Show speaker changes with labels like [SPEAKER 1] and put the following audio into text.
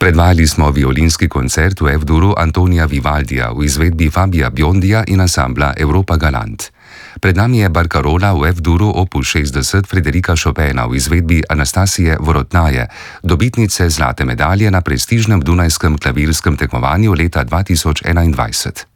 [SPEAKER 1] Predvajali smo violinski koncert v F-duru Antonija Vivaldija v izvedbi Fabija Biondija in ansambla Europa Galant. Pred nami je barkarola v F-duru opus 60 Frederika Chopina v izvedbi Anastasije Vorotnaje, dobitnice zlate medalje na prestižnem dunajskem klavirskem tekmovanju leta 2021.